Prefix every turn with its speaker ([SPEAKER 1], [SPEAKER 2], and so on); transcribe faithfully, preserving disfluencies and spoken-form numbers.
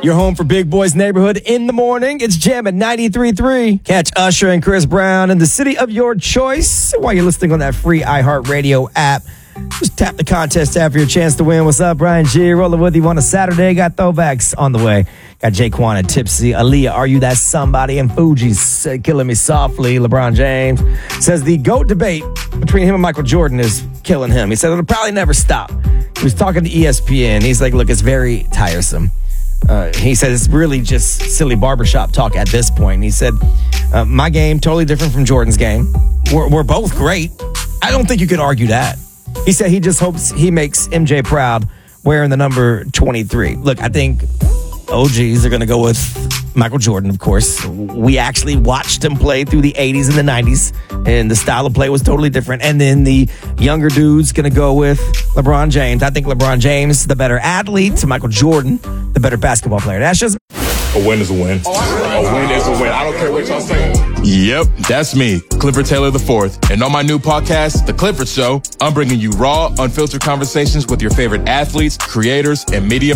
[SPEAKER 1] Your home for Big Boys Neighborhood in the morning. It's Jam at ninety-three point three. Catch Usher and Chris Brown in the city of your choice while you're listening on that free iHeartRadio app. Just tap the contest tab for your chance to win. What's up, Brian G? Rolling with you on a Saturday. Got throwbacks on the way. Got Jaquan and Tipsy. Aaliyah, Are You That Somebody? And Fuji's uh, Killing Me Softly. LeBron James says the GOAT debate between him and Michael Jordan is killing him. He said it'll probably never stop. He was talking to E S P N. He's like, look, it's very tiresome. Uh, he said it's really just silly barbershop talk at this point. And he said, uh, my game, totally different from Jordan's game. We're, we're both great. I don't think you could argue that. He said he just hopes he makes M J proud wearing the number twenty-three. Look, I think O Gs are going to go with Michael Jordan, of course. We actually watched him play through the eighties and the nineties, and the style of play was totally different. And then the younger dude's going to go with LeBron James. I think LeBron James, the better athlete, Michael Jordan, the better basketball player. That's just...
[SPEAKER 2] A win is a win. A win is a win. I don't care what y'all saying.
[SPEAKER 3] Yep, that's me, Clifford Taylor the fourth. And on my new podcast, The Clifford Show, I'm bringing you raw, unfiltered conversations with your favorite athletes, creators, and media